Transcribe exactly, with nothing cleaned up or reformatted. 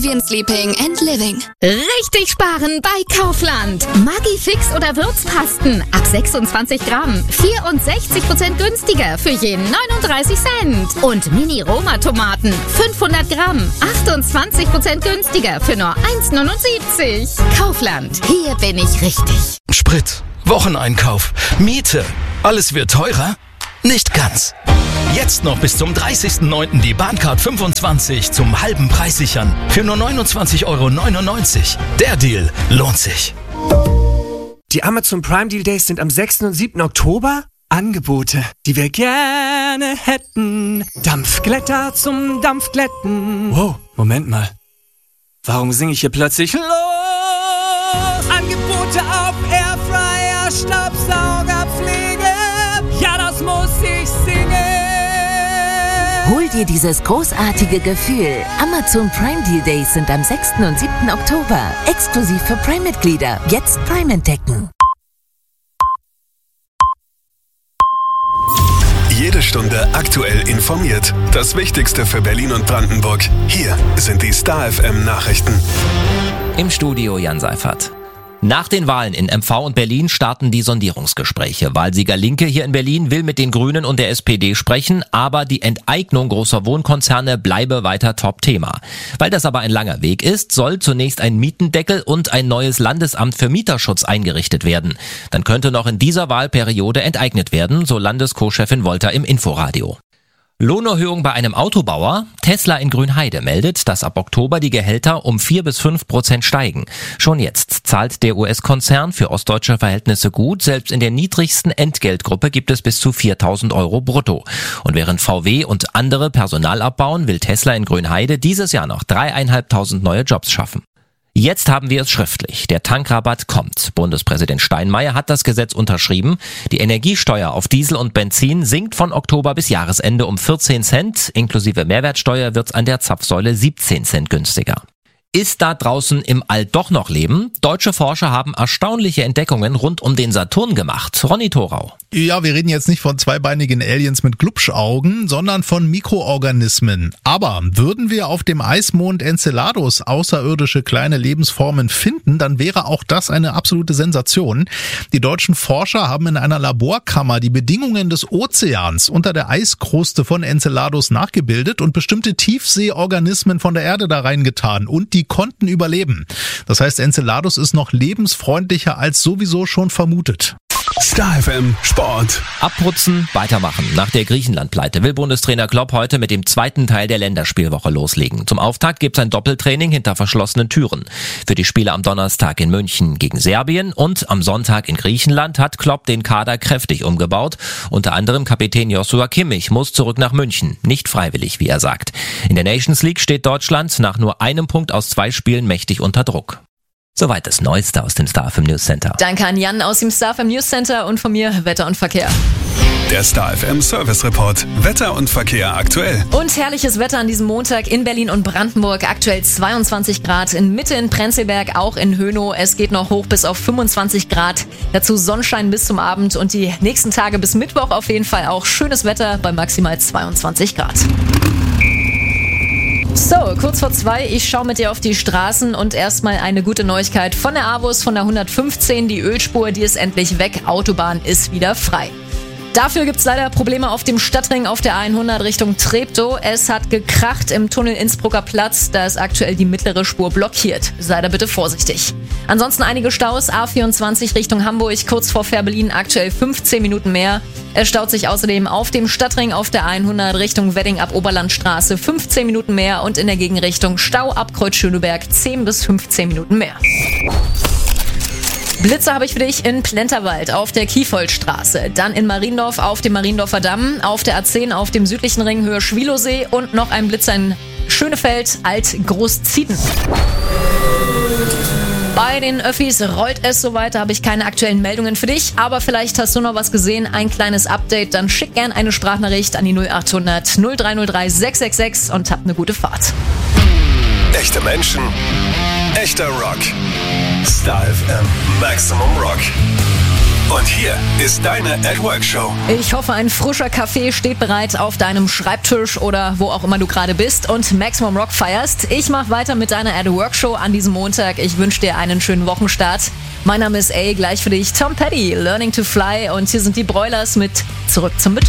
Sleeping and Living. Richtig sparen bei Kaufland. Maggi-Fix oder Würzpasten ab sechsundzwanzig Gramm. vierundsechzig Prozent günstiger für jeden neununddreißig Cent. Und Mini-Roma-Tomaten fünfhundert Gramm. achtundzwanzig Prozent günstiger für nur eins neunundsiebzig. Kaufland. Hier bin ich richtig. Sprit, Wocheneinkauf, Miete. Alles wird teurer? Nicht ganz. Jetzt noch bis zum dreißigsten neunten die Bahncard fünfundzwanzig zum halben Preis sichern. Für nur neunundzwanzig Euro neunundneunzig. Der Deal lohnt sich. Die Amazon Prime Deal Days sind am sechsten und siebten Oktober. Angebote, die wir gerne hätten. Dampfglätter zum Dampfglätten. Wow, Moment mal. Warum singe ich hier plötzlich los? Angebote auf Airfryer, Staubsauger, Pflege. Ja, das muss ich singen. Hol dir dieses großartige Gefühl. Amazon Prime Deal Days sind am sechsten und siebten Oktober. Exklusiv für Prime-Mitglieder. Jetzt Prime entdecken. Jede Stunde aktuell informiert. Das Wichtigste für Berlin und Brandenburg. Hier sind die Star F M Nachrichten. Im Studio Jan Seifert. Nach den Wahlen in M V und Berlin starten die Sondierungsgespräche. Wahlsieger Linke hier in Berlin will mit den Grünen und der S P D sprechen, aber die Enteignung großer Wohnkonzerne bleibe weiter Top-Thema. Weil das aber ein langer Weg ist, soll zunächst ein Mietendeckel und ein neues Landesamt für Mieterschutz eingerichtet werden. Dann könnte noch in dieser Wahlperiode enteignet werden, so Landesco-Chefin Wolter im Inforadio. Lohnerhöhung bei einem Autobauer. Tesla in Grünheide meldet, dass ab Oktober die Gehälter um vier bis fünf Prozent steigen. Schon jetzt zahlt der U S-Konzern für ostdeutsche Verhältnisse gut. Selbst in der niedrigsten Entgeltgruppe gibt es bis zu viertausend Euro brutto. Und während V W und andere Personal abbauen, will Tesla in Grünheide dieses Jahr noch dreieinhalbtausend neue Jobs schaffen. Jetzt haben wir es schriftlich. Der Tankrabatt kommt. Bundespräsident Steinmeier hat das Gesetz unterschrieben. Die Energiesteuer auf Diesel und Benzin sinkt von Oktober bis Jahresende um vierzehn Cent. Inklusive Mehrwertsteuer wird's an der Zapfsäule siebzehn Cent günstiger. Ist da draußen im All doch noch Leben? Deutsche Forscher haben erstaunliche Entdeckungen rund um den Saturn gemacht. Ronny Thorau. Ja, wir reden jetzt nicht von zweibeinigen Aliens mit Glubschaugen, sondern von Mikroorganismen. Aber würden wir auf dem Eismond Enceladus außerirdische kleine Lebensformen finden, dann wäre auch das eine absolute Sensation. Die deutschen Forscher haben in einer Laborkammer die Bedingungen des Ozeans unter der Eiskruste von Enceladus nachgebildet und bestimmte Tiefseeorganismen von der Erde da reingetan. Und die konnten überleben. Das heißt, Enceladus ist noch lebensfreundlicher als sowieso schon vermutet. Star F M Sport. Abputzen, weitermachen. Nach der Griechenland-Pleite will Bundestrainer Klopp heute mit dem zweiten Teil der Länderspielwoche loslegen. Zum Auftakt gibt's ein Doppeltraining hinter verschlossenen Türen. Für die Spiele am Donnerstag in München gegen Serbien und am Sonntag in Griechenland hat Klopp den Kader kräftig umgebaut. Unter anderem Kapitän Joshua Kimmich muss zurück nach München. Nicht freiwillig, wie er sagt. In der Nations League steht Deutschland nach nur einem Punkt aus zwei Spielen mächtig unter Druck. Soweit das Neueste aus dem Star F M News Center. Danke an Jan aus dem Star F M News Center und von mir Wetter und Verkehr. Der Star F M Service Report. Wetter und Verkehr aktuell. Und herrliches Wetter an diesem Montag in Berlin und Brandenburg. Aktuell zweiundzwanzig Grad, in Mitte in Prenzlberg, auch in Hönow. Es geht noch hoch bis auf fünfundzwanzig Grad. Dazu Sonnenschein bis zum Abend und die nächsten Tage bis Mittwoch auf jeden Fall auch schönes Wetter bei maximal zweiundzwanzig Grad. So, kurz vor zwei, ich schaue mit dir auf die Straßen und erstmal eine gute Neuigkeit von der AWUS, von der hundertfünfzehn, die Ölspur, die ist endlich weg, Autobahn ist wieder frei. Dafür gibt's leider Probleme auf dem Stadtring auf der A hundert Richtung Treptow. Es hat gekracht im Tunnel Innsbrucker Platz, da ist aktuell die mittlere Spur blockiert. Sei da bitte vorsichtig. Ansonsten einige Staus, A vierundzwanzig Richtung Hamburg, kurz vor Fährberlin, aktuell fünfzehn Minuten mehr. Es staut sich außerdem auf dem Stadtring auf der A hundert Richtung Wedding ab Oberlandstraße fünfzehn Minuten mehr und in der Gegenrichtung Stau ab Kreuz Schöneberg zehn bis fünfzehn Minuten mehr. Blitze habe ich für dich in Plenterwald auf der Kiefoldstraße, dann in Mariendorf auf dem Mariendorfer Damm, auf der A zehn auf dem südlichen Ring Höhe Schwilosee und noch ein Blitzer in Schönefeld, Alt-Großzieden. Bei den Öffis rollt es soweit, da habe ich keine aktuellen Meldungen für dich, aber vielleicht hast du noch was gesehen, ein kleines Update, dann schick gern eine Sprachnachricht an die null acht hundert null drei null drei sechs sechs sechs und hab eine gute Fahrt. Echte Menschen, echter Rock. Star F M Maximum Rock. Und hier ist deine At Work Show. Ich hoffe, ein frischer Kaffee steht bereit auf deinem Schreibtisch oder wo auch immer du gerade bist und Maximum Rock feierst. Ich mache weiter mit deiner At Work Show an diesem Montag. Ich wünsche dir einen schönen Wochenstart. Mein Name ist A, gleich für dich Tom Petty, Learning to Fly, und hier sind die Broilers mit Zurück zum Beton.